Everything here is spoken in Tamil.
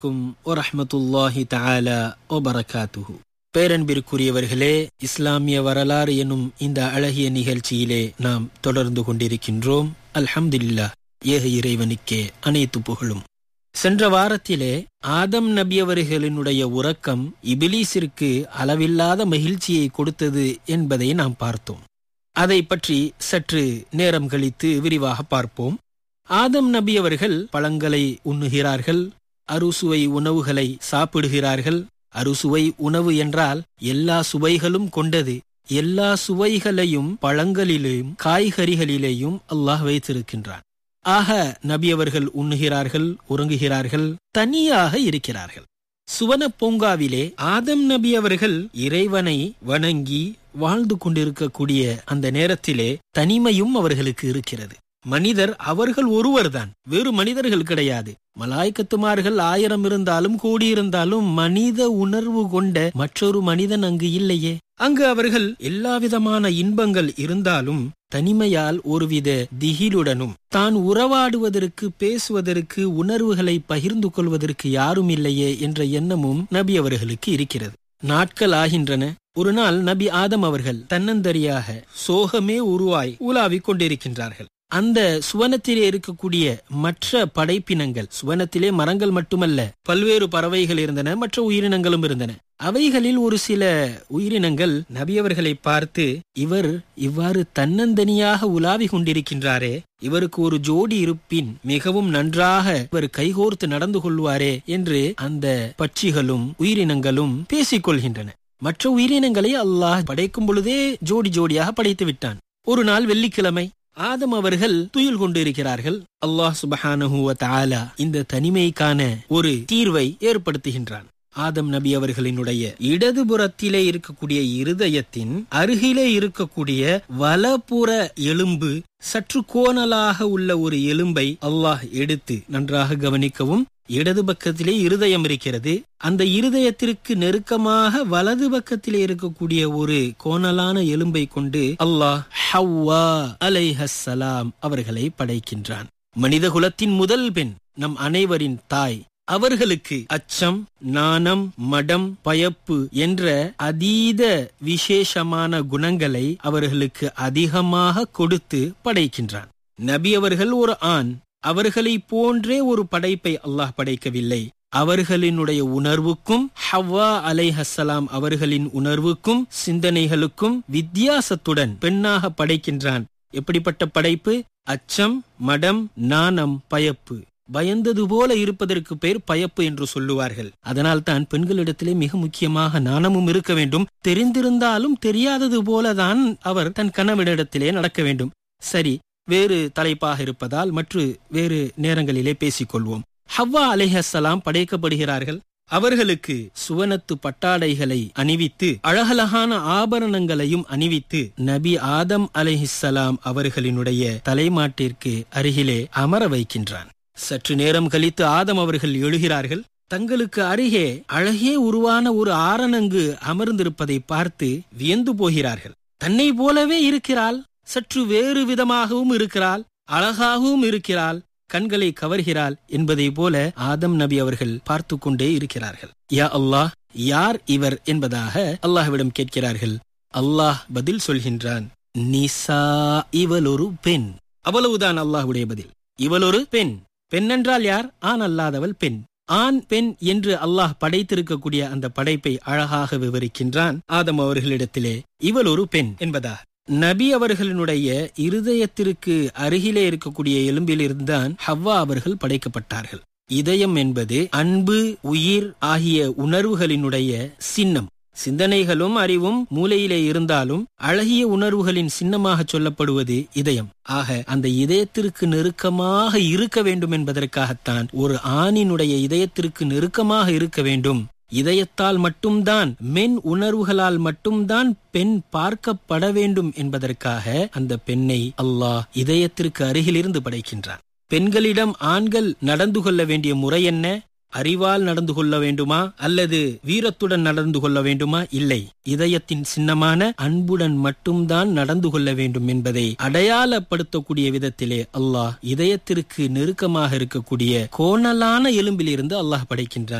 வரஹ்மத்துல்லாஹி தஆலா வபரகாத்துஹு. பேரன்பிற்குரியவர்களே, இஸ்லாமிய வரலாறு எனும் இந்த அழகிய நிகழ்ச்சியிலே நாம் தொடர்ந்து கொண்டிருக்கின்றோம். அல்ஹம்துலில்லாஹ், ஏக இறைவனுக்கே அனைத்து புகழும். சென்ற வாரத்திலே ஆதம் நபி அவர்களினுடைய உறக்கம் இபிலீசிற்கு அளவில்லாத மகிழ்ச்சியை கொடுத்தது என்பதை நாம் பார்த்தோம். அதை பற்றி சற்று நேரம் கழித்து விரிவாக பார்ப்போம். ஆதம் நபி அவர்கள் பழங்களை உண்ணுகிறார்கள், அறுசுவை உணவுகளை சாப்பிடுகிறார்கள். அறுசுவை உணவு என்றால் எல்லா சுவைகளும் கொண்டது. எல்லா சுவைகளையும் பழங்களிலேயும் காய்கறிகளிலேயும் அல்லாஹ் வைத்திருக்கின்றான். ஆக நபி அவர்கள் உண்ணுகிறார்கள், உறங்குகிறார்கள், தனியாக இருக்கிறார்கள். சுவன பூங்காவிலே ஆதம் நபி அவர்கள் இறைவனை வணங்கி வாழ்ந்து கொண்டிருக்கக்கூடிய அந்த நேரத்திலே தனிமையும் அவர்களுக்கு இருக்கிறது. மனிதர் அவர்கள் ஒருவர்தான், வேறு மனிதர்கள் கிடையாது. மலாய்க்கத்துமார்கள் 1000 இருந்தாலும் கோடி இருந்தாலும் மனித உணர்வு கொண்ட மற்றொரு மனிதன் அங்கு இல்லையே. அங்கு அவர்கள் எல்லாவிதமான இன்பங்கள் இருந்தாலும் தனிமையால் ஒருவித திகிலுடனும் தான் உறவாடுவதற்கு, பேசுவதற்கு, உணர்வுகளை பகிர்ந்து கொள்வதற்கு யாரும் இல்லையே என்ற எண்ணமும் நபி அவர்களுக்கு இருக்கிறது. நாட்கள் ஆகின்றன. ஒரு நாள் நபி ஆதம் அவர்கள் தன்னந்தரியாக சோகமே உருவாய் உலாவிக் கொண்டிருக்கின்றார்கள். அந்த சுவனத்திலே இருக்கக்கூடிய மற்ற படைப்பினங்கள், சுவனத்திலே மரங்கள் மட்டுமல்ல, பல்வேறு பறவைகள் இருந்தன, மற்ற உயிரினங்களும் இருந்தன. அவைகளில் ஒரு சில உயிரினங்கள் நபியவர்களை பார்த்து, இவர் இவ்வாறு தன்னந்தனியாக உலாவி கொண்டிருக்கின்றாரே, இவருக்கு ஒரு ஜோடி இருப்பின் மிகவும் நன்றாக இவர் கைகோர்த்து நடந்து கொள்வாரே என்று அந்த பட்சிகளும் உயிரினங்களும் பேசிக் கொள்கின்றன. மற்ற உயிரினங்களை அல்லாஹ் படைக்கும் பொழுதே ஜோடி ஜோடியாக படைத்து விட்டான். ஒரு நாள் வெள்ளிக்கிழமை ஆதம் அவர்கள் துயில் கொண்டிருக்கிறார்கள். அல்லாஹ் சுப்ஹானஹு வ தஆலா இந்த தனிமைக்கான ஒரு தீர்வை ஏற்படுத்துகின்றான். ஆதம் நபி அவர்களினுடைய இடதுபுறத்திலே இருக்கக்கூடிய இருதயத்தின் அருகிலே இருக்கக்கூடிய வலப்புற எலும்பு, சற்று கோணலாக உள்ள ஒரு எலும்பை அல்லாஹ் எடுத்து, நன்றாக கவனிக்கவும், இடது பக்கத்திலே இருதயம் இருக்கிறது. அந்த இருதயத்திற்கு நெருக்கமாக வலது பக்கத்திலே இருக்கக்கூடிய ஒரு கோணலான எலும்பை கொண்டு அல்லாஹ் ஹவ்வா அலைஹஸ்ஸலாம் அவர்களை படைக்கின்றான். மனித குலத்தின் முதல் பெண், நம் அனைவரின் தாய். அவர்களுக்கு அச்சம், நாணம், மடம், பயப்பு என்ற அதீத விசேஷமான குணங்களை அவர்களுக்கு அதிகமாக கொடுத்து படைக்கின்றான். நபி அவர்கள் ஒரு ஆண். அவர்களை போன்றே ஒரு படைப்பை அல்லாஹ் படைக்கவில்லை. அவர்களினுடைய உணர்வுக்கும், ஹவ்வா அலைஹஸ்ஸலாம் அவர்களின் உணர்வுக்கும் சிந்தனைகளுக்கும் வித்தியாசத்துடன் பெண்ணாக படைக்கின்றான். எப்படிப்பட்ட படைப்பு? அச்சம், மடம், நாணம், பயப்பு. பயந்தது போல இருப்பதற்கு பேர் பயப்பு என்று சொல்லுவார்கள். அதனால் தான் பெண்களிடத்திலே மிக முக்கியமாக நாணமும் இருக்க வேண்டும். தெரிந்திருந்தாலும் தெரியாதது போலதான் அவர் தன் கணவனிடத்திலே நடக்க வேண்டும். சரி, வேறு தலைப்பாக இருப்பதால் மற்ற வேறு நேரங்களிலே பேசிக்கொள்வோம். ஹவ்வா அலைஹஸ்ஸலாம் படைக்கப்படுகிறார்கள். அவர்களுக்கு சுவனத்து பட்டாடைகளை அணிவித்து, அழகழகான ஆபரணங்களையும் அணிவித்து, நபி ஆதம் அலைஹிஸ்ஸலாம் அவர்களினுடைய தலைமாட்டிற்கு அருகிலே அமர வைக்கின்றான். சற்று நேரம் கழித்து ஆதம் அவர்கள் எழுகிறார்கள். தங்களுக்கு அருகே அழகே உருவான ஒரு ஆரணங்கு அமர்ந்திருப்பதை பார்த்து வியந்து போகிறார்கள். தன்னை போலவே இருக்கிறாள், சற்று வேறு விதமாகவும் இருக்கிறாள், அழகாகவும் இருக்கிறாள், கண்களை கவர்கிறாள் என்பதை போல ஆதம் நபி அவர்கள் பார்த்து கொண்டே இருக்கிறார்கள். யா அல்லாஹ், யார் இவர் என்பதாக அல்லாஹ்விடம் கேட்கிறார்கள். அல்லாஹ் பதில் சொல்கின்றான், நிசா, இவள் ஒரு பெண். அவ்வளவுதான் அல்லாஹ்வுடைய பதில். இவள் ஒரு பெண். பெண் என்றால் யார்? ஆண் அல்லாதவள் பெண். ஆண் பெண் என்று அல்லாஹ் படைத்திருக்கக்கூடிய அந்த படைப்பை அழகாக விவரிக்கின்றான் ஆதம் அவர்களிடத்திலே. இவள் ஒரு பெண் என்பதா நபி அவர்களினுடைய இருதயத்திற்கு அருகிலே இருக்கக்கூடிய எலும்பிலிருந்தான் ஹவ்வா அவர்கள் படைக்கப்பட்டார்கள். இதயம் என்பது அன்பு, உயிர் ஆகிய உணர்வுகளினுடைய சின்னம். சிந்தனைகளும் அறிவும் மூளையிலே இருந்தாலும் அழகிய உணர்வுகளின் சின்னமாக சொல்லப்படுவது இதயம். ஆக அந்த இதயத்திற்கு நெருக்கமாக இருக்க வேண்டும் என்பதற்காகத்தான் ஒரு ஆணினுடைய இதயத்திற்கு நெருக்கமாக இருக்க வேண்டும். இதயத்தால் மட்டும்தான், மென் உணர்வுகளால் மட்டும்தான் பெண் பார்க்கப்பட வேண்டும் என்பதற்காக அந்த பெண்ணை அல்லாஹ் இதயத்திற்கு அருகிலிருந்து படைக்கின்றான். பெண்களிடம் ஆண்கள் நடந்து கொள்ள வேண்டிய முறை என்ன? அறிவால் நடந்து கொள்ள வேண்டுமா அல்லது வீரத்துடன் நடந்து கொள்ள வேண்டுமா? இல்லை, இதயத்தின் சின்னமான அன்புடன் மட்டும்தான் நடந்து கொள்ள வேண்டும் என்பதை அடையாளப்படுத்தக்கூடிய விதத்திலே அல்லாஹ் இதயத்திற்கு நெருக்கமாக இருக்கக்கூடிய கோணலான எலும்பிலிருந்து அல்லாஹ் படைக்கின்றான்.